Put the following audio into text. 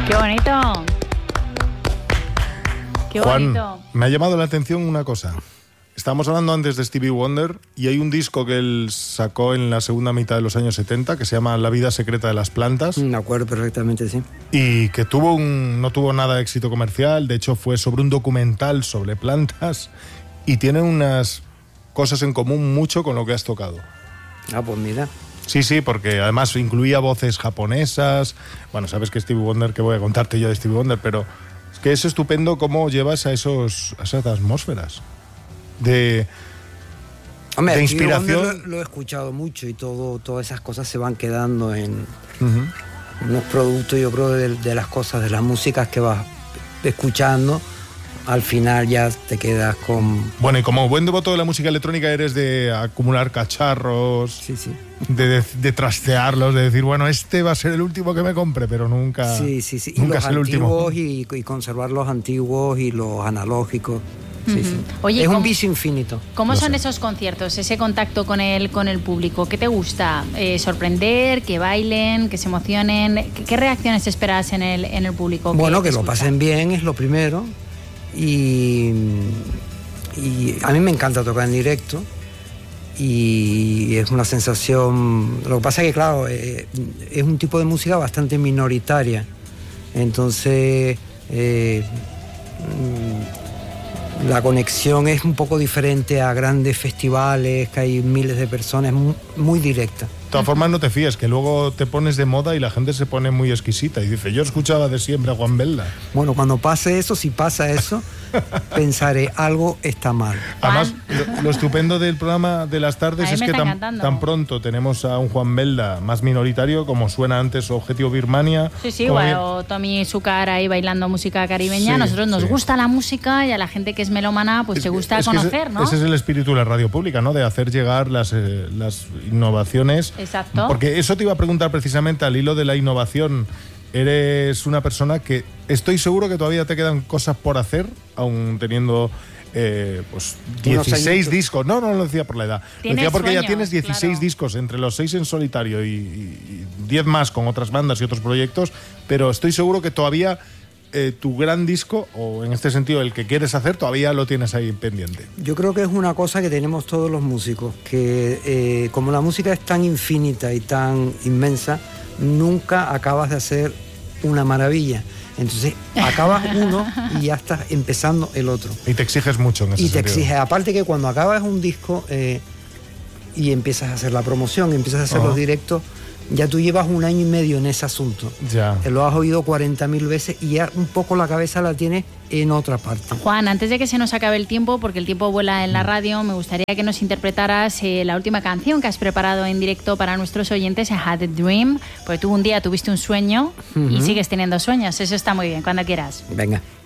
¡Qué bonito! ¡Qué Juan, bonito! me ha llamado la atención una cosa. Estábamos hablando antes de Stevie Wonder y hay un disco que él sacó en la segunda mitad de los años 70 que se llama La vida secreta de las plantas. Me acuerdo perfectamente, sí. Y que no tuvo nada de éxito comercial, de hecho fue sobre un documental sobre plantas y tiene unas cosas en común mucho con lo que has tocado. Ah, pues mira. Sí, porque además incluía voces japonesas. Bueno, sabes que Stevie Wonder, que voy a contarte yo de Stevie Wonder, pero es que es estupendo cómo llevas a esas atmósferas de inspiración. Lo he escuchado mucho y todas esas cosas se van quedando en unos productos, yo creo, de las cosas, de las músicas que vas escuchando. Al final ya te quedas con... Bueno, y como buen devoto de la música electrónica eres de acumular cacharros, sí. de trastearlos, de decir, bueno, este va a ser el último que me compre, pero nunca... Sí. Nunca Y es el los último. antiguos y conservar los antiguos y los analógicos. Sí. Oye, es un vicio infinito. ¿Cómo Lo son sé. esos conciertos, ese contacto con el público? ¿Qué te gusta? ¿Sorprender, que bailen, que se emocionen? ¿Qué reacciones esperas en el público? Bueno, que te lo escucha? pasen bien es lo primero. Y a mí me encanta tocar en directo y es una sensación. Lo que pasa es que, claro, es un tipo de música bastante minoritaria. Entonces la conexión es un poco diferente a grandes festivales que hay miles de personas, muy directa. De todas formas, no te fíes, que luego te pones de moda y la gente se pone muy exquisita y dice, yo escuchaba de siempre a Juan Belda. Bueno, cuando pase eso, si pasa eso, pensaré, algo está mal. Además, lo estupendo del programa de las tardes A mí es me que está encantando. tan pronto tenemos a un Juan Belda más minoritario, como suena antes Objetivo Birmania. Sí, como o Tommy Zúcar ahí bailando música caribeña. Sí, Nosotros nos sí. gusta la música y a la gente que es melómana pues te gusta conocer, ¿no? Ese es el espíritu de la radio pública, ¿no? De hacer llegar las innovaciones. Exacto. Porque eso te iba a preguntar precisamente al hilo de la innovación. Eres una persona que estoy seguro que todavía te quedan cosas por hacer, aún teniendo pues 16 discos. No lo decía por la edad. Lo decía porque ya tienes 16 discos, entre los 6 en solitario y 10 más con otras bandas y otros proyectos, pero estoy seguro que todavía tu gran disco, o en este sentido el que quieres hacer, todavía lo tienes ahí pendiente. Yo creo que es una cosa que tenemos todos los músicos, que como la música es tan infinita y tan inmensa, nunca acabas de hacer una maravilla. Entonces acabas uno y ya estás empezando el otro. Y te exiges mucho en ese Y te sentido. exiges, aparte que cuando acabas un disco y empiezas a hacer la promoción, empiezas a hacer los directos, ya tú llevas 1 año y medio en ese asunto. Ya. Lo has oído 40.000 veces y ya un poco la cabeza la tienes en otra parte. Juan, antes de que se nos acabe el tiempo, porque el tiempo vuela en la radio, me gustaría que nos interpretaras la última canción que has preparado en directo para nuestros oyentes, I Had a Dream, porque tú un día tuviste un sueño y sigues teniendo sueños. Eso está muy bien, cuando quieras. Venga.